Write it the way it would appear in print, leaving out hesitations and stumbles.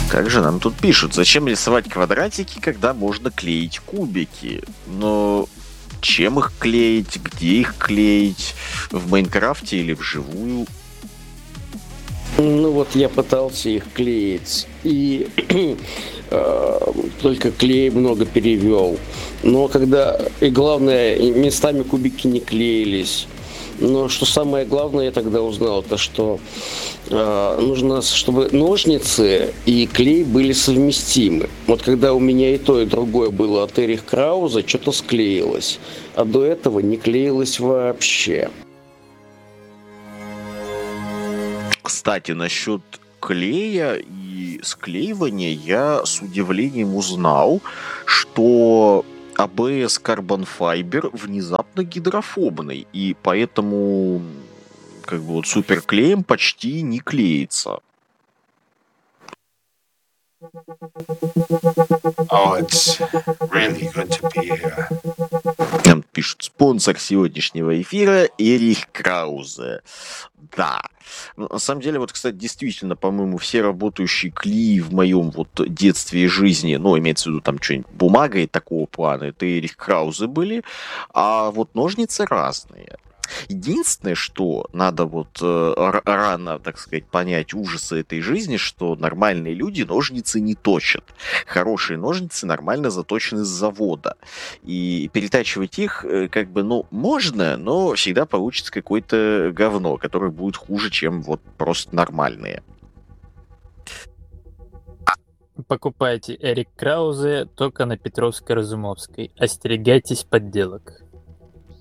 Как же нам тут пишут, зачем рисовать квадратики, когда можно клеить кубики? Но чем их клеить, где их клеить, в Майнкрафте или вживую? Ну вот я пытался их клеить, и только клей много перевел. Но когда, и главное, и местами кубики не клеились. Но что самое главное, я тогда узнал, это что нужно, чтобы ножницы и клей были совместимы. Вот когда у меня и то, и другое было от Эрих Крауза, что-то склеилось. А до этого не клеилось вообще. Кстати, насчет клея и склеивания я с удивлением узнал, что ABS Carbon Fiber внезапно гидрофобный, и поэтому как бы вот суперклеем почти не клеится. Oh, it's really good to be here. Нам пишут, спонсор сегодняшнего эфира Эрих Краузе. Да. Ну, на самом деле, вот, кстати, действительно, по-моему, все работающие клеи в моем вот детстве и жизни, ну, имеется в виду там что-нибудь бумага и такого плана, это Эрих Краузе были, а вот ножницы разные. Единственное, что надо вот рано, так сказать, понять ужасы этой жизни, что нормальные люди ножницы не точат. Хорошие ножницы нормально заточены с завода. И перетачивать их, как бы, ну, можно, но всегда получится какое-то говно, которое будет хуже, чем вот просто нормальные. Покупайте Эрик Краузе только на Петровской-Разумовской. Остерегайтесь подделок.